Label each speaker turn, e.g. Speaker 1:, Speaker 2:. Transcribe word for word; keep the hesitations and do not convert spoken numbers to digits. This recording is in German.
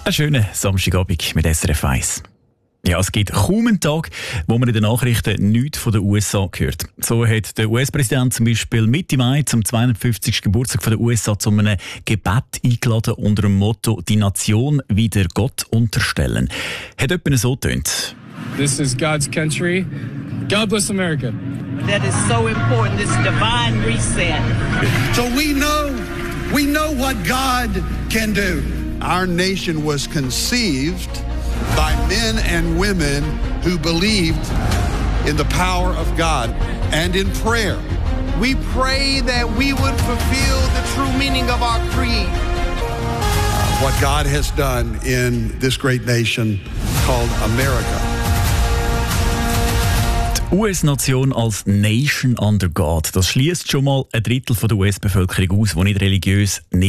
Speaker 1: Einen schönen Samstagabend mit S R F eins. Ja, es gibt kaum einen Tag, wo man in den Nachrichten nichts von den U S A hört. So hat der U S-Präsident zum Beispiel Mitte Mai zum zweihundertfünfzigsten Geburtstag der U S A zu einem Gebet eingeladen unter dem Motto «Die Nation wieder Gott unterstellen». Hat jemand so getönt.
Speaker 2: This is God's country. God bless America.
Speaker 3: That is so important, this divine reset.
Speaker 4: So we know, we know what God can do.
Speaker 5: Our nation was conceived by men and women who believed in the power of God and in prayer.
Speaker 6: We pray that we would fulfill the true meaning of our creed.
Speaker 5: What God has done in this great nation called America.
Speaker 1: Die U S-Nation als Nation under God, das schließt schon mal ein Drittel der U S-Bevölkerung aus, die nicht religiös, nicht